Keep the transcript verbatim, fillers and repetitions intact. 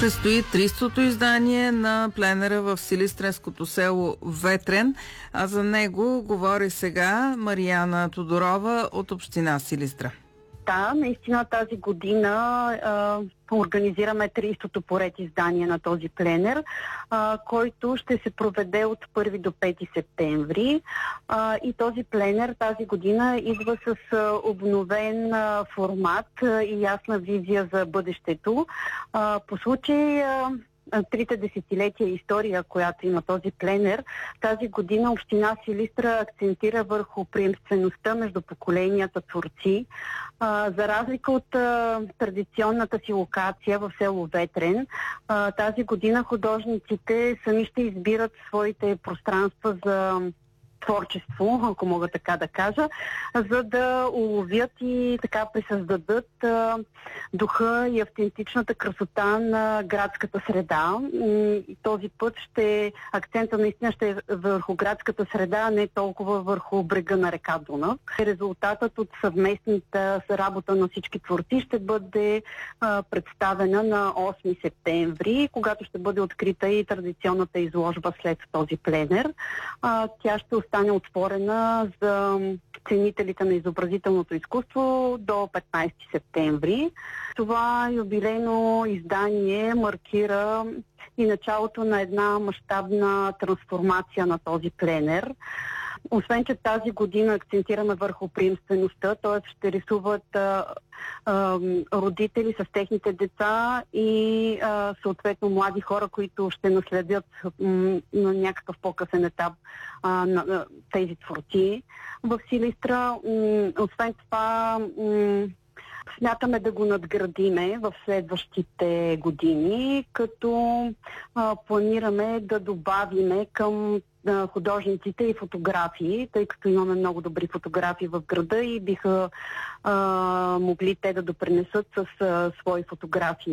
Предстои тристото издание на пленера в Силистренското село Ветрен, а за него говори сега Марияна Тодорова от община Силистра. Да, наистина тази година а, организираме тристото поред издание на този пленер, а, който ще се проведе от първи до пети септември. А, и този пленер тази година идва с а, обновен а, формат а, и ясна визия за бъдещето. А, по случай а, трите десетилетия история, която има този пленер, тази година община Силистра акцентира върху приемствеността между поколенията творци. А, за разлика от а, традиционната си локация в село Ветрен, а, тази година художниците сами ще избират своите пространства за творчество, ако мога така да кажа, за да уловят и така присъздадат а, духа и автентичната красота на градската среда. И този път ще акцента наистина ще е върху градската среда, а не толкова върху брега на река Дунав. Резултатът от съвместната работа на всички творци ще бъде а, представена на осми септември, когато ще бъде открита и традиционната изложба след този пленер. А, тя ще стане отворена за ценителите на изобразителното изкуство до петнайсети септември. Това юбилейно издание маркира и началото на една мащабна трансформация на този пленер. Освен, че тази година акцентираме върху приемствеността, т.е. ще рисуват а, а, родители с техните деца и а, съответно млади хора, които ще наследят м, на някакъв по-късен етап а, на, на тези творци в Силистра. М, освен това, м, смятаме да го надградиме в следващите години, като а, планираме да добавиме към а, художниците и фотографии, тъй като имаме много добри фотографии в града и биха а, могли те да допринесат с а, свои фотографии